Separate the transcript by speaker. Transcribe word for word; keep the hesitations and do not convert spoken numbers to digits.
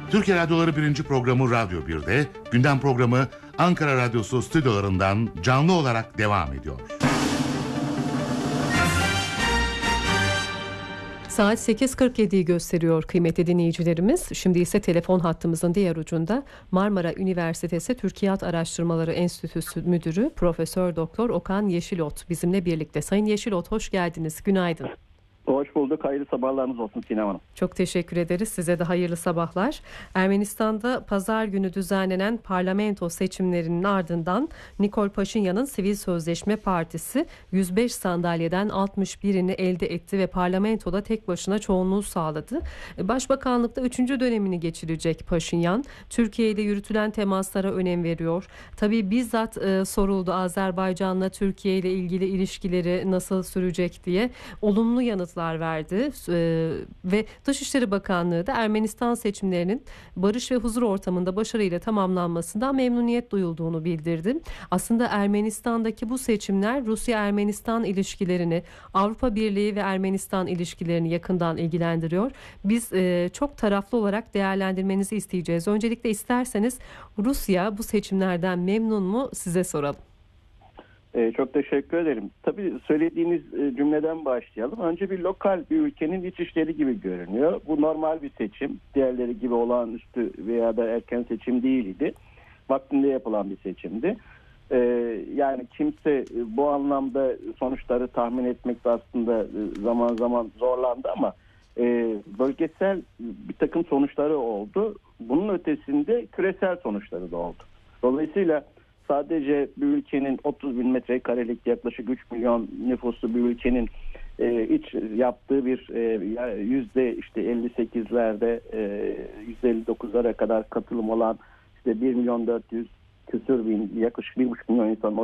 Speaker 1: Türkiye Radyoları birinci programı Radyo bir'de, gündem programı Ankara Radyosu stüdyolarından canlı olarak devam ediyor.
Speaker 2: Saat sekiz kırk yediyi gösteriyor kıymetli dinleyicilerimiz. Şimdi ise telefon hattımızın diğer ucunda Marmara Üniversitesi Türkiyat Araştırmaları Enstitüsü Müdürü Profesör Doktor Okan Yeşilot bizimle birlikte. Sayın Yeşilot, hoş geldiniz. Günaydın.
Speaker 3: Hoş bulduk. Hayırlı sabahlarınız olsun Sinem Hanım.
Speaker 2: Çok teşekkür ederiz. Size de hayırlı sabahlar. Ermenistan'da pazar günü düzenlenen parlamento seçimlerinin ardından Nikol Paşinyan'ın Sivil Sözleşme Partisi yüz beş sandalyeden altmış birini elde etti ve parlamentoda tek başına çoğunluğu sağladı. Başbakanlıkta üçüncü dönemini geçirecek Paşinyan. Türkiye ile yürütülen temaslara önem veriyor. Tabii bizzat e, soruldu Azerbaycan'la Türkiye ile ilgili ilişkileri nasıl sürecek diye. Olumlu yanıt verdi ee, ve Dışişleri Bakanlığı da Ermenistan seçimlerinin barış ve huzur ortamında başarıyla tamamlanmasından memnuniyet duyulduğunu bildirdi. Aslında Ermenistan'daki bu seçimler Rusya-Ermenistan ilişkilerini, Avrupa Birliği ve Ermenistan ilişkilerini yakından ilgilendiriyor. Biz e, çok taraflı olarak değerlendirmenizi isteyeceğiz. Öncelikle isterseniz Rusya bu seçimlerden memnun mu, size soralım.
Speaker 3: Ee, çok teşekkür ederim. Tabii söylediğiniz e, cümleden başlayalım. Önce bir lokal bir ülkenin iç işleri gibi görünüyor. Bu normal bir seçim. Diğerleri gibi olağanüstü veya da erken seçim değildi. Vaktinde yapılan bir seçimdi. Ee, yani kimse e, bu anlamda sonuçları tahmin etmekte aslında e, zaman zaman zorlandı ama e, bölgesel bir takım sonuçları oldu. Bunun ötesinde küresel sonuçları da oldu. Dolayısıyla sadece bir ülkenin otuz bin metrekarelik yaklaşık üç milyon nüfuslu bir ülkenin e, iç yaptığı bir e, yüzde işte elli sekizlerde e, yüzde elli dokuzlara kadar katılım olan işte bir milyon dört yüz küsür bin yaklaşık bir buçuk milyon insan